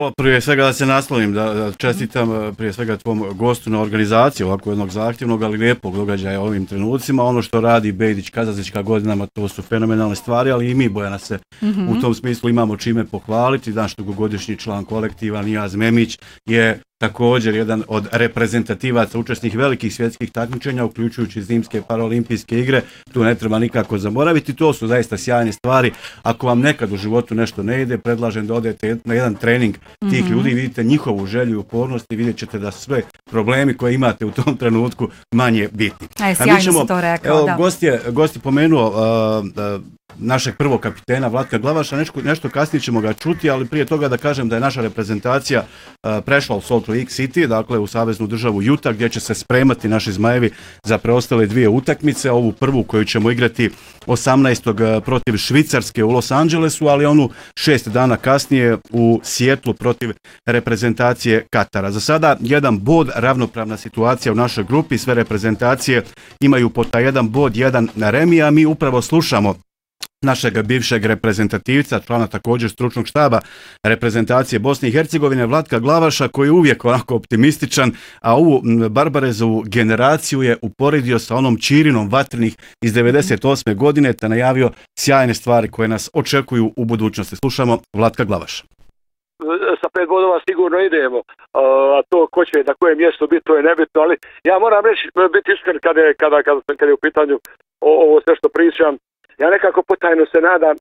Prije svega da se naslovim, da čestitam prije svega tvom gostu na organizaciji ovako jednog zahtjevnog, ali lijepog događaja ovim trenucima. Ono što radi Bejdić Kazazićka godinama, to su fenomenalne stvari, ali i mi, Bojana, se u tom smislu imamo čime pohvaliti. Naš dugogodišnji član kolektiva Nijaz Memić je također jedan od reprezentativaca učesnih velikih svjetskih takmičenja, uključujući zimske paraolimpijske igre. Tu ne treba nikako zaboraviti. To su zaista sjajne stvari. Ako vam nekad u životu nešto ne ide, predlažem da odete na jedan trening tih ljudi, vidite njihovu želju i upornost i vidjet ćete da sve problemi koje imate u tom trenutku manje bitni. Sjajno si to rekao, evo, gost je pomenuo našeg prvog kapitena Vlatka Glavaša, nešto kasnije ćemo ga čuti, ali prije toga da kažem da je naša reprezentacija prešla u Salt Lake City, dakle u saveznu državu Utah, gdje će se spremati naši Zmajevi za preostale dvije utakmice, ovu prvu koju ćemo igrati 18. protiv Švicarske u Los Angelesu, ali onu 6 dana kasnije u Sijetlu protiv reprezentacije Katara. Za sada jedan bod, ravnopravna situacija u našoj grupi, sve reprezentacije imaju po taj jedan bod, jedan remi, a mi upravo slušamo našeg bivšeg reprezentativca, člana također stručnog štaba reprezentacije Bosne i Hercegovine, Vlatka Glavaša, koji je uvijek onako optimističan, a ovu Barbarezovu generaciju je uporedio sa onom Čirinom Vatrenih iz 98. godine, te najavio sjajne stvari koje nas očekuju u budućnosti. Slušamo Vlatka Glavaša. Sa 5 bodova sigurno idemo, a to ko će na koje mjesto biti, to je nebitno, ali ja moram reći, biti iskren kada je u pitanju ovo sve što pričam. Ja nekako potajno se nadam,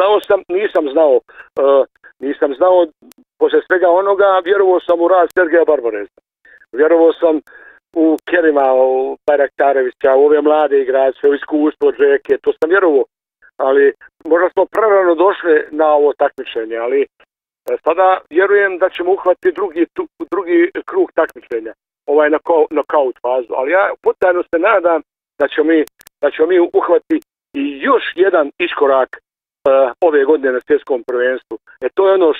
nisam znao poslije svega onoga, vjerovao sam u rad Sergeja Barbareza. Vjerovao sam u Kerima, u Bajraktarevića, u ove mlade igrače, u iskustvo Džeke, to sam vjerovao. Ali možda smo prerano došli na ovo takmičenje, ali sada vjerujem da ćemo uhvatiti drugi krug takmičenja, ovaj nokaut fazu. Ali ja potajno se nadam da ćemo mi uhvatiti i još jedan iskorak ove godine na svjetskom prvenstvu. To je ono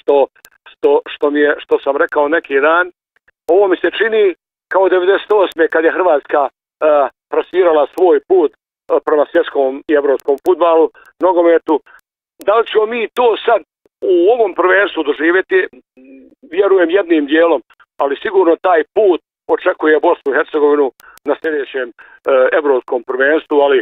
što sam rekao neki dan. Ovo mi se čini kao 98. kad je Hrvatska trasirala svoj put prema svjetskom i evropskom fudbalu, nogometu. Da li ćemo mi to sad u ovom prvenstvu doživjeti? Vjerujem jednim dijelom, ali sigurno taj put očekuje Bosnu i Hercegovinu na sljedećem evropskom prvenstvu, ali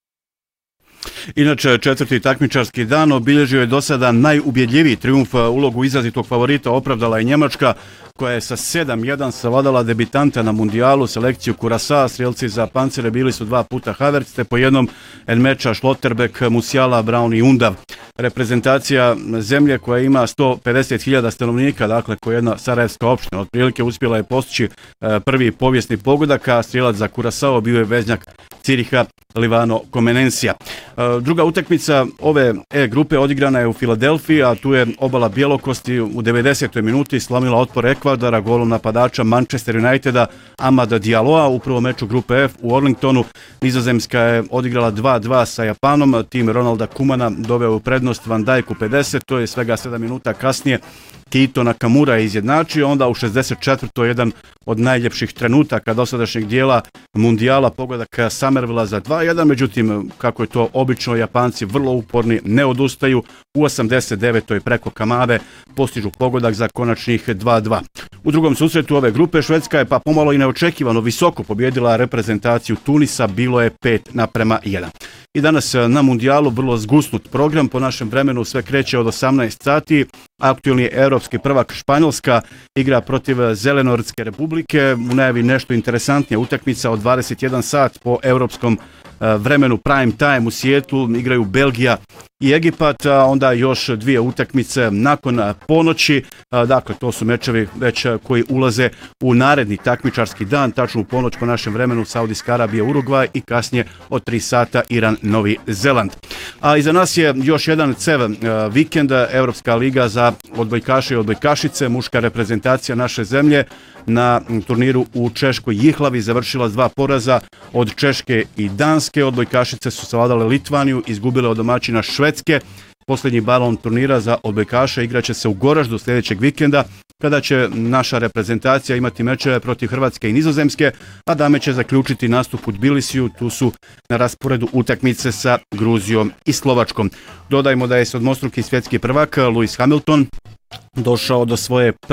inače, četvrti takmičarski dan obilježio je do sada najubjedljiviji trijumf. Ulogu izrazitog favorita opravdala je Njemačka, koja je sa 7-1 savladala debitante na mundijalu, selekciju Kurasa. Strijelci za pancire bili su 2 puta Havertz, te po jednom Enmeča, Schlotterbeck, Musiala, Braun i Undav. Reprezentacija zemlje koja ima 150.000 stanovnika, dakle koja je jedna sarajevska opština, otprilike uspjela je postići prvi povijesni pogodak, a strijelac za Kurasao bio je veznjak Ciriha Livano Comenensija. Druga utakmica ove grupe odigrana je u Filadelfiji, a tu je obala Bjelokosti u 90. minuti slomila otpor Ekvadora golom napadača Manchester Uniteda Amada Dialloa. U prvom meču grupe F u Arlingtonu Nizozemska je odigrala 2-2 sa Japanom. Tim Ronalda Kumana doveo u prednost Van Dijk u 50. To je svega 7 minuta kasnije Keito Nakamura je izjednačio, onda u 64. jedan od najljepših trenutaka dosadašnjeg dijela mundijala, pogodak Summervilla za 2-1, međutim, kako je to obično, Japanci vrlo uporni, ne odustaju, u 89. preko Kamave postižu pogodak za konačnih 2-2. U drugom susretu ove grupe Švedska je pa pomalo i neočekivano visoko pobjedila reprezentaciju Tunisa, bilo je 5-1. I danas na mundijalu vrlo zgusnut program, po našem vremenu sve kreće od 18 sati. Aktualni europski prvak Španjolska igra protiv Zelenortske republike, u najavi nešto interesantnija utakmica od 21 sat po europskom vremenu prime time u Sijetlu, igraju Belgija i Egipat, a onda još dvije utakmice nakon ponoći, dakle to su mečevi već koji ulaze u naredni takmičarski dan, tačno u ponoć po našem vremenu Saudijska Arabija, Urugvaj i kasnije od 3 sata Iran, Novi Zeland. A iza nas je još jedan cev vikend, Evropska liga za odbojkaše i odbojkašice, muška reprezentacija naše zemlje na turniru u Češkoj Jihlavi završila 2 poraza od Češke i Danske. Odbojkašice su savladale Litvaniju, izgubile od domaćina Švedske. Posljednji balon turnira za odbojkaše igraće se u Goraždu sljedećeg vikenda, kada će naša reprezentacija imati mečeve protiv Hrvatske i Nizozemske, a dame će zaključiti nastup u Tbilisiju. Tu su na rasporedu utakmice sa Gruzijom i Slovačkom. Dodajmo da je sedmostruki svjetski prvak Lewis Hamilton došao do svoje